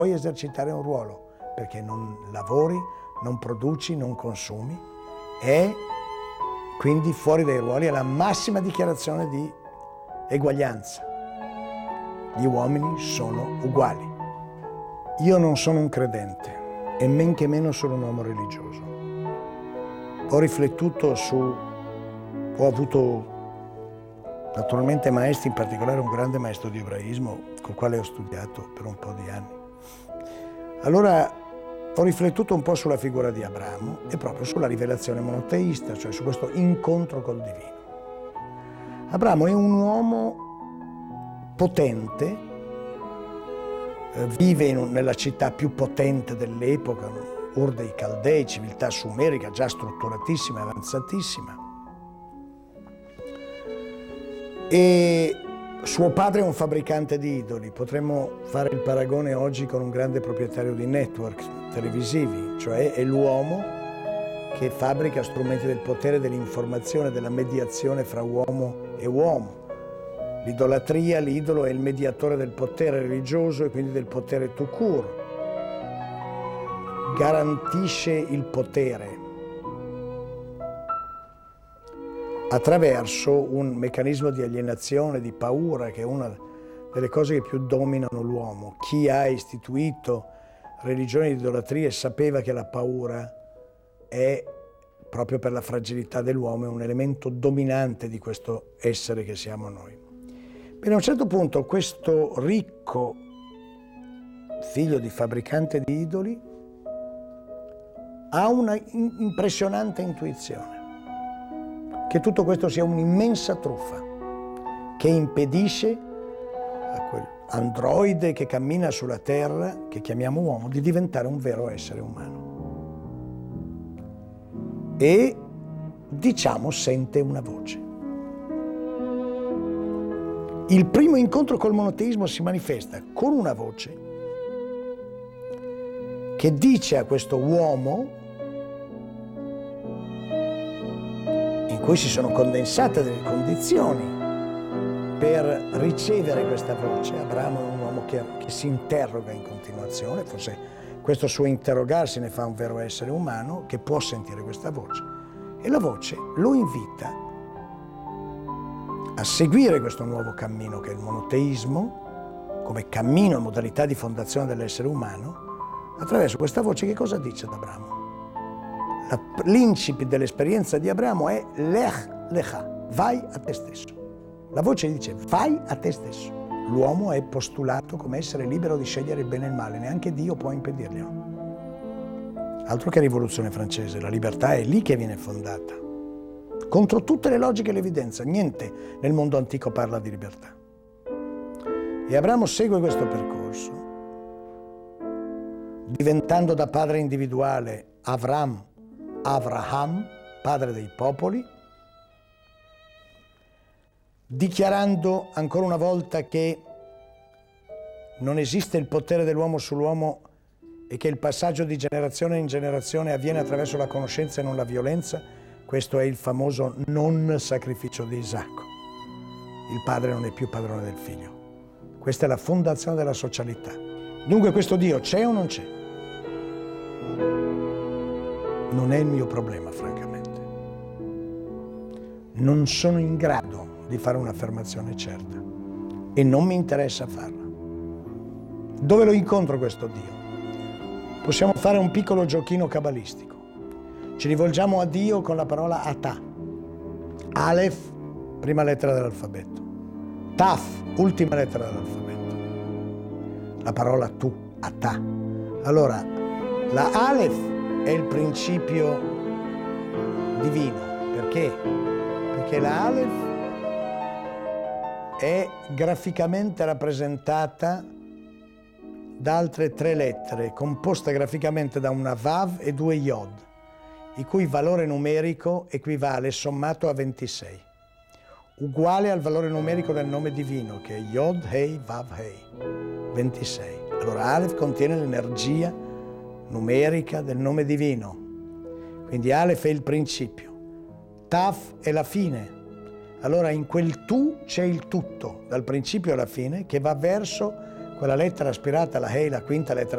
puoi esercitare un ruolo, perché non lavori, non produci, non consumi, e quindi fuori dai ruoli è la massima dichiarazione di eguaglianza. Gli uomini sono uguali. Io non sono un credente e men che meno sono un uomo religioso. Ho riflettuto ho avuto naturalmente maestri, in particolare un grande maestro di ebraismo col quale ho studiato per un po' di anni. Allora ho riflettuto un po' sulla figura di Abramo e proprio sulla rivelazione monoteista, cioè su questo incontro col divino. Abramo è un uomo potente, vive nella città più potente dell'epoca, Ur dei Caldei, civiltà sumerica già strutturatissima e avanzatissima. E suo padre è un fabbricante di idoli. Potremmo fare il paragone oggi con un grande proprietario di network televisivi, cioè è l'uomo che fabbrica strumenti del potere, dell'informazione, della mediazione fra uomo e uomo. L'idolatria, l'idolo è il mediatore del potere religioso e quindi del potere tout court. Garantisce il potere attraverso un meccanismo di alienazione, di paura, che è una delle cose che più dominano l'uomo. Chi ha istituito religioni di idolatria sapeva che la paura è, proprio per la fragilità dell'uomo, è un elemento dominante di questo essere che siamo noi. Bene, a un certo punto questo ricco figlio di fabbricante di idoli ha una impressionante intuizione, che tutto questo sia un'immensa truffa che impedisce a quell'androide che cammina sulla terra, che chiamiamo uomo, di diventare un vero essere umano. E, diciamo, sente una voce. Il primo incontro col monoteismo si manifesta con una voce che dice a questo uomo, in cui si sono condensate delle condizioni per ricevere questa voce. Abramo è un uomo che si interroga in continuazione, forse questo suo interrogarsi ne fa un vero essere umano che può sentire questa voce, e la voce lo invita a seguire questo nuovo cammino che è il monoteismo, come cammino e modalità di fondazione dell'essere umano. Attraverso questa voce che cosa dice ad Abramo? L'incipit dell'esperienza di Abramo è Lech Lecha, vai a te stesso. La voce dice vai a te stesso. L'uomo è postulato come essere libero di scegliere il bene e il male, neanche Dio può impedirglielo. Altro che rivoluzione francese, la libertà è lì che viene fondata. Contro tutte le logiche e l'evidenza, niente nel mondo antico parla di libertà. E Abramo segue questo percorso, diventando da padre individuale Avraham, padre dei popoli, dichiarando ancora una volta che non esiste il potere dell'uomo sull'uomo e che il passaggio di generazione in generazione avviene attraverso la conoscenza e non la violenza. Questo è il famoso non sacrificio di Isacco. Il padre non è più padrone del figlio. Questa è la fondazione della socialità. Dunque questo Dio c'è o non c'è? Non è il mio problema, francamente. Non sono in grado di fare un'affermazione certa e non mi interessa farla. Dove lo incontro questo Dio? Possiamo fare un piccolo giochino cabalistico. Ci rivolgiamo a Dio con la parola Atah. Aleph, prima lettera dell'alfabeto. Taf, ultima lettera dell'alfabeto. La parola tu, Atah. Allora, la Aleph è il principio divino. Perché? Perché la Aleph è graficamente rappresentata da altre 3 lettere, composta graficamente da una Vav e 2 Yod, il cui valore numerico equivale sommato a 26, uguale al valore numerico del nome divino, che è Yod Hei Vav Hei, 26. Allora Aleph contiene l'energia numerica del nome divino, quindi Aleph è il principio, Taf è la fine. Allora in quel tu c'è il tutto, dal principio alla fine, che va verso Quella lettera aspirata, la Hei, la quinta lettera